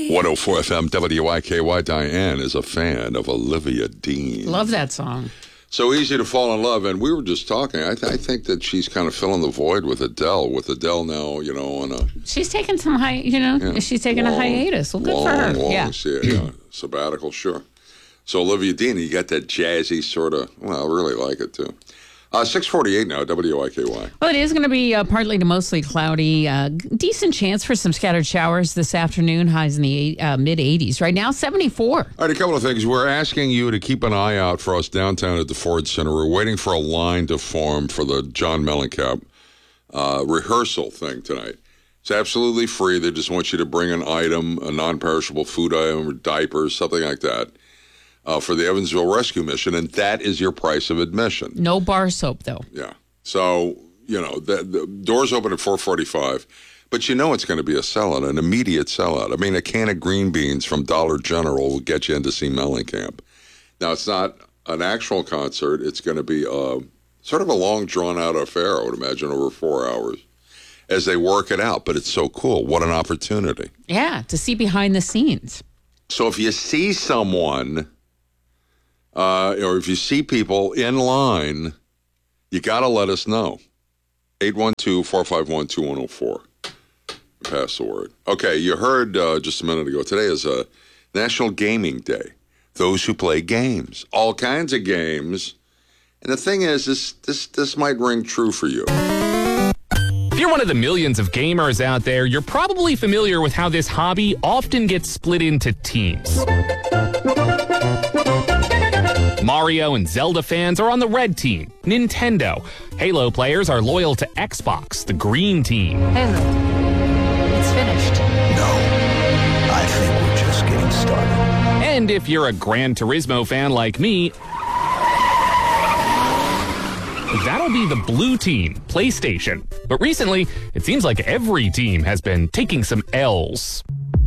104 FM WIKY. Diane is a fan of Olivia Dean. Love that song. So easy to fall in love. And we were just talking. I think that she's kind of filling the void with Adele. With Adele now, on a... She's taking some she's taking a hiatus. Well, good for her. Yeah. Sabbatical, sure. So Olivia Dean, you got that jazzy sort of... Well, I really like it, too. 6:48 now, WIKY. Well, it is going to be partly to mostly cloudy. Decent chance for some scattered showers this afternoon. Highs in the mid-80s. Right now, 74. All right, a couple of things. We're asking you to keep an eye out for us downtown at the Ford Center. We're waiting for a line to form for the John Mellencamp rehearsal thing tonight. It's absolutely free. They just want you to bring an item, a non-perishable food item, or diapers, something like that. For the Evansville Rescue Mission, and that is your price of admission. No bar soap, though. Yeah. So, the doors open at 4:45, but it's going to be a sellout, an immediate sellout. I mean, a can of green beans from Dollar General will get you in to see Mellencamp. Now, it's not an actual concert. It's going to be sort of a long, drawn-out affair, I would imagine, over 4 hours as they work it out. But it's so cool. What an opportunity. Yeah, to see behind the scenes. So if you see someone... or if you see people in line, you got to let us know. 812-451-2104. Pass the word. Okay, you heard just a minute ago, today is a National Gaming Day. Those who play games, all kinds of games. And the thing is, this might ring true for you. If you're one of the millions of gamers out there, you're probably familiar with how this hobby often gets split into teams. Mario and Zelda fans are on the red team, Nintendo. Halo players are loyal to Xbox, the green team. Halo, it's finished. No, I think we're just getting started. And if you're a Gran Turismo fan like me, that'll be the blue team, PlayStation. But recently, it seems like every team has been taking some L's.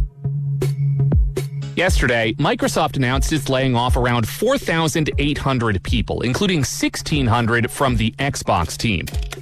Yesterday, Microsoft announced it's laying off around 4,800 people, including 1,600 from the Xbox team.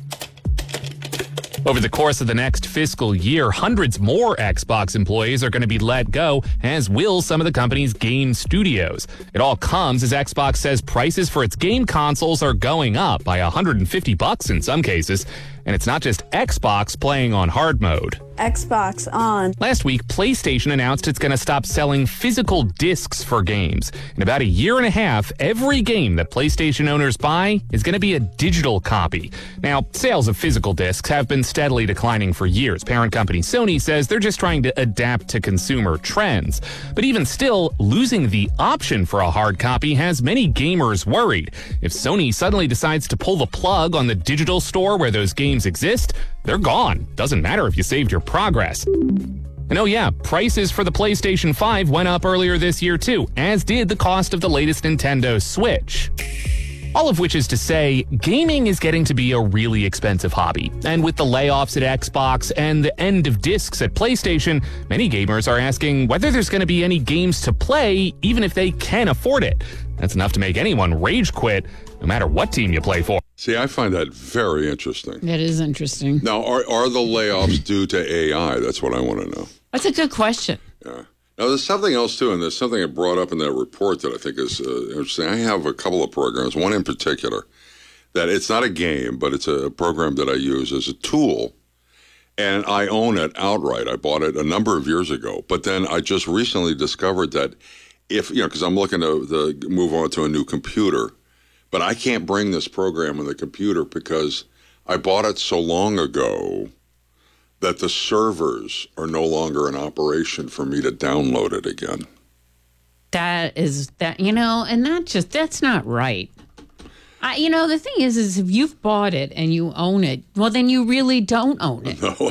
Over the course of the next fiscal year, hundreds more Xbox employees are going to be let go, as will some of the company's game studios. It all comes as Xbox says prices for its game consoles are going up by $150 in some cases. And it's not just Xbox playing on hard mode. Xbox on. Last week, PlayStation announced it's going to stop selling physical discs for games. In about a year and a half, every game that PlayStation owners buy is going to be a digital copy. Now, sales of physical discs have been steadily declining for years. Parent company Sony says they're just trying to adapt to consumer trends. But even still, losing the option for a hard copy has many gamers worried. If Sony suddenly decides to pull the plug on the digital store where those games exist, they're gone. Doesn't matter if you saved your progress. And oh yeah, prices for the PlayStation 5 went up earlier this year too, as did the cost of the latest Nintendo Switch. All of which is to say, gaming is getting to be a really expensive hobby. And with the layoffs at Xbox and the end of discs at PlayStation, many gamers are asking whether there's going to be any games to play, even if they can afford it. That's enough to make anyone rage quit, no matter what team you play for. See, I find that very interesting. That is interesting. Now, are the layoffs due to AI? That's what I want to know. That's a good question. Yeah. Now, there's something else, too, and there's something I brought up in that report that I think is interesting. I have a couple of programs, one in particular, that it's not a game, but it's a program that I use as a tool, and I own it outright. I bought it a number of years ago, but then I just recently discovered that if, because I'm looking to move on to a new computer, but I can't bring this program on the computer because I bought it so long ago that the servers are no longer in operation for me to download it again. And that's not right. The thing is if you've bought it and you own it, well, then you really don't own it. No,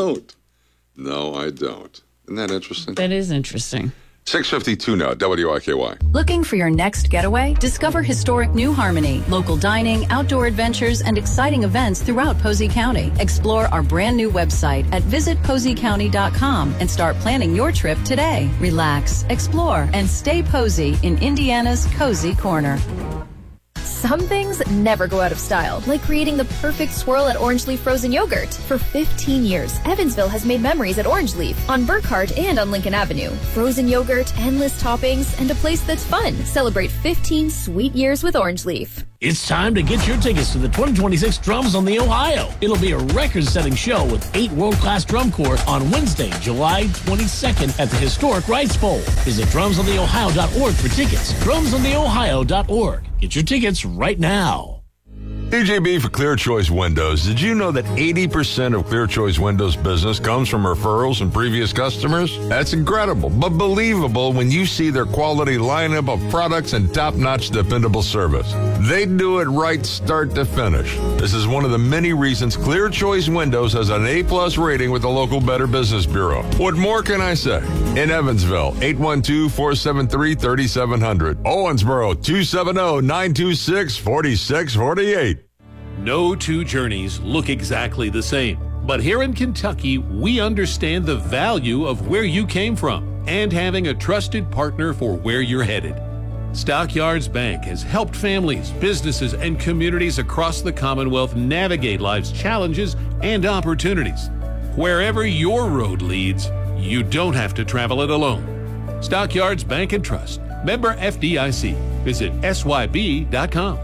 I don't. Isn't that interesting? That is interesting. 6:52 now, WIKY. Looking for your next getaway? Discover historic New Harmony, local dining, outdoor adventures, and exciting events throughout Posey County. Explore our brand new website at visitposeycounty.com and start planning your trip today. Relax, explore, and stay Posey in Indiana's Cozy Corner. Some things never go out of style, like creating the perfect swirl at Orange Leaf Frozen Yogurt. For 15 years, Evansville has made memories at Orange Leaf, on Burkhardt and on Lincoln Avenue. Frozen yogurt, endless toppings, and a place that's fun. Celebrate 15 sweet years with Orange Leaf. It's time to get your tickets to the 2026 Drums on the Ohio. It'll be a record-setting show with 8 world-class drum corps on Wednesday, July 22nd at the historic Rice Bowl. Visit drumsontheohio.org for tickets. drumsontheohio.org. Get your tickets right now. DJB for Clear Choice Windows. Did you know that 80% of Clear Choice Windows business comes from referrals and previous customers? That's incredible, but believable when you see their quality lineup of products and top-notch dependable service. They do it right start to finish. This is one of the many reasons Clear Choice Windows has an A+ rating with the local Better Business Bureau. What more can I say? In Evansville, 812-473-3700. Owensboro, 270-926-4648. No two journeys look exactly the same, but here in Kentucky, we understand the value of where you came from and having a trusted partner for where you're headed. Stockyards Bank has helped families, businesses, and communities across the Commonwealth navigate life's challenges and opportunities. Wherever your road leads, you don't have to travel it alone. Stockyards Bank and Trust, member FDIC. Visit syb.com.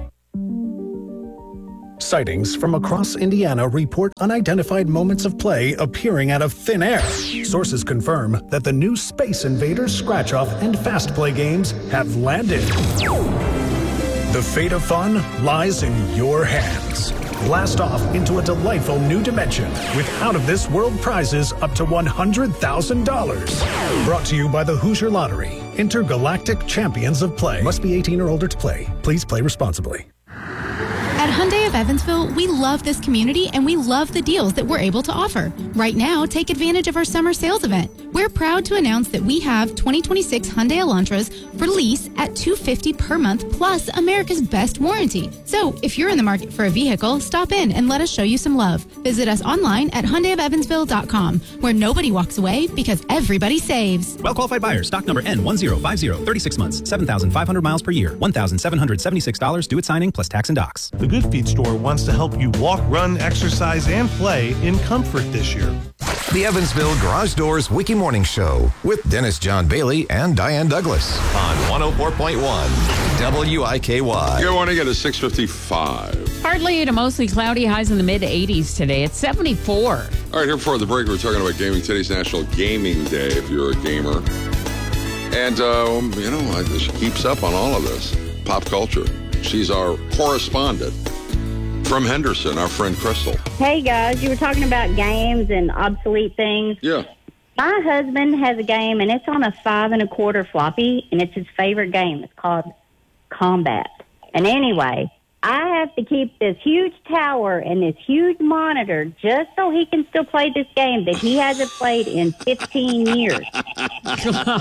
Sightings from across Indiana report unidentified moments of play appearing out of thin air. Sources confirm that the new Space Invaders Scratch-Off and Fast Play games have landed. The fate of fun lies in your hands. Blast off into a delightful new dimension with out-of-this-world prizes up to $100,000. Brought to you by the Hoosier Lottery, Intergalactic Champions of Play. Must be 18 or older to play. Please play responsibly. At Hyundai of Evansville, we love this community and we love the deals that we're able to offer. Right now, take advantage of our summer sales event. We're proud to announce that we have 2026 Hyundai Elantras for lease at $250 per month plus America's best warranty. So if you're in the market for a vehicle, stop in and let us show you some love. Visit us online at HyundaiofEvansville.com, where nobody walks away because everybody saves. Well-qualified buyers. Stock number N1050. 36 months. 7,500 miles per year. $1,776 due at signing plus tax and docks. The Good Feet store wants to help you walk, run, exercise, and play in comfort this year. The Evansville Garage Doors Wiki Morning Show with Dennis John Bailey and Diane Douglas on 104.1 WIKY. Good morning at 6:55. Partly to mostly cloudy, highs in the mid-80s today. It's 74. All right, here before the break, we're talking about gaming. Today's National Gaming Day, if you're a gamer. And, she keeps up on all of this. Pop culture. She's our correspondent from Henderson, our friend Crystal. Hey, guys. You were talking about games and obsolete things. Yeah. My husband has a game, and it's on a 5 1/4 floppy, and it's his favorite game. It's called Combat. And anyway, I have to keep this huge tower and this huge monitor just so he can still play this game that he hasn't played in 15 years.